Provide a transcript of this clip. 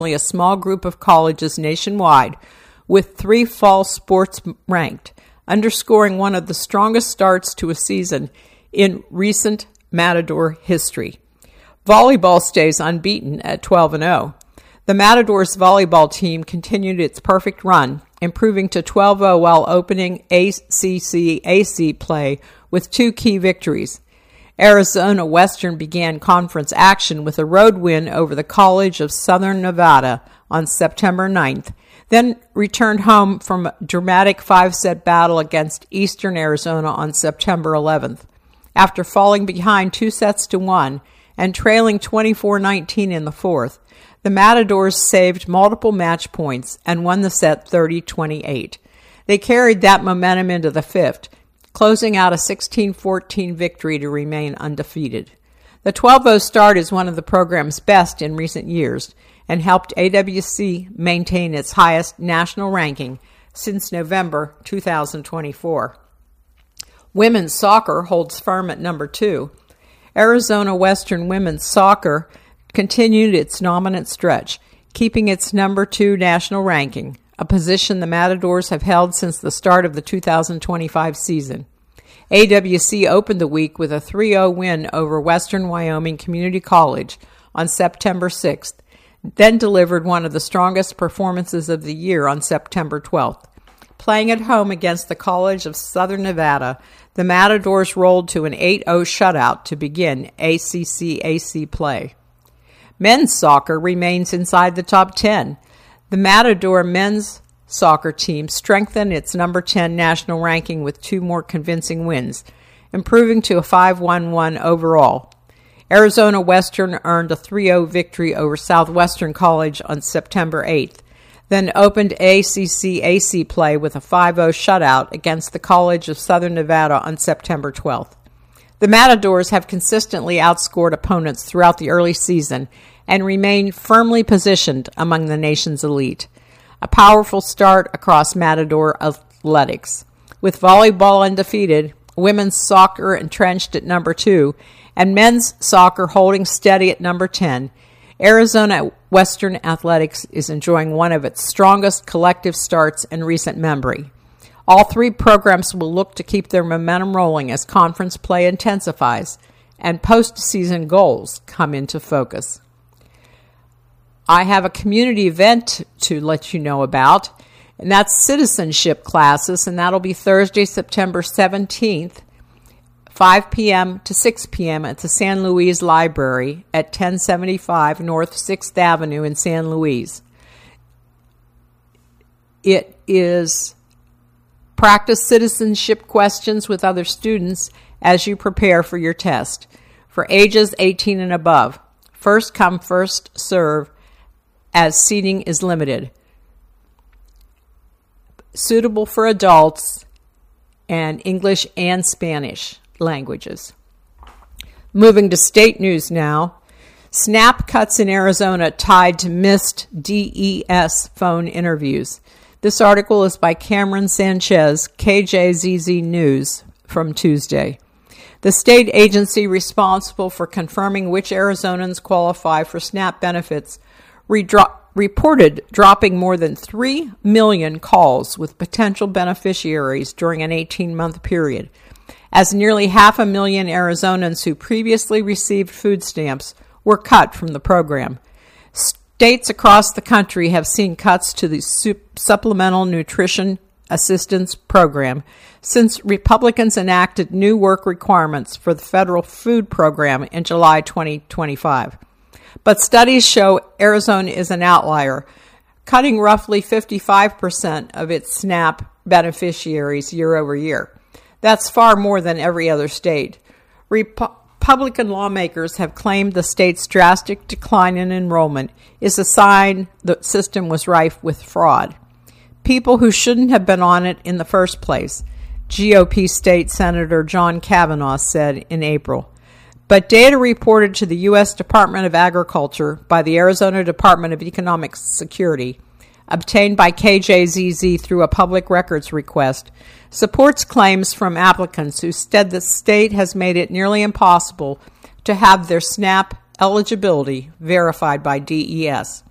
only a small group of colleges nationwide, with 3 fall sports ranked, underscoring one of the strongest starts to a season in recent Matador history. Volleyball stays unbeaten at 12-0. The Matadors volleyball team continued its perfect run, improving to 12-0 while opening ACC-AC play with 2 key victories. Arizona Western began conference action with a road win over the College of Southern Nevada on September 9th, then returned home from a dramatic 5-set battle against Eastern Arizona on September 11th. After falling behind 2-1 and trailing 24-19 in the fourth, the Matadors saved multiple match points and won the set 30-28. They carried that momentum into the fifth, closing out a 16-14 victory to remain undefeated. The 12-0 start is one of the program's best in recent years and helped AWC maintain its highest national ranking since November 2024. Women's soccer holds firm at number 2. Arizona Western women's soccer continued its dominant stretch, keeping its number 2 national ranking, a position the Matadors have held since the start of the 2025 season. AWC opened the week with a 3-0 win over Western Wyoming Community College on September 6th, then delivered one of the strongest performances of the year on September 12th. Playing at home against the College of Southern Nevada, the Matadors rolled to an 8-0 shutout to begin ACC-AC play. Men's soccer remains inside the top 10. The Matador men's soccer team strengthened its number 10 national ranking with 2 more convincing wins, improving to a 5-1-1 overall. Arizona Western earned a 3-0 victory over Southwestern College on September 8th, then opened ACC-AC play with a 5-0 shutout against the College of Southern Nevada on September 12th. The Matadors have consistently outscored opponents throughout the early season and remain firmly positioned among the nation's elite. A powerful start across Matador athletics. With volleyball undefeated, women's soccer entrenched at number 2, and men's soccer holding steady at number 10, Arizona Western Athletics is enjoying one of its strongest collective starts in recent memory. All 3 programs will look to keep their momentum rolling as conference play intensifies and postseason goals come into focus. I have a community event to let you know about, and that's citizenship classes, and that'll be Thursday, September 17th, 5 p.m. to 6 p.m. at the San Luis Library at 1075 North 6th Avenue in San Luis. It is practice citizenship questions with other students as you prepare for your test. For ages 18 and above, first come, first serve, as seating is limited. Suitable for adults and English and Spanish languages. Moving to state news now. SNAP cuts in Arizona tied to missed DES phone interviews. This article is by Cameron Sanchez, KJZZ News, from Tuesday. The state agency responsible for confirming which Arizonans qualify for SNAP benefits reported dropping more than 3 million calls with potential beneficiaries during an 18-month period, as nearly 500,000 Arizonans who previously received food stamps were cut from the program. States across the country have seen cuts to the Supplemental Nutrition Assistance Program since Republicans enacted new work requirements for the federal food program in July 2025. But studies show Arizona is an outlier, cutting roughly 55% of its SNAP beneficiaries year over year. That's far more than every other state. Republican lawmakers have claimed the state's drastic decline in enrollment is a sign the system was rife with fraud. People who shouldn't have been on it in the first place, GOP State Senator John Kavanaugh said in April. But data reported to the U.S. Department of Agriculture by the Arizona Department of Economic Security, obtained by KJZZ through a public records request, supports claims from applicants who said the state has made it nearly impossible to have their SNAP eligibility verified by DES.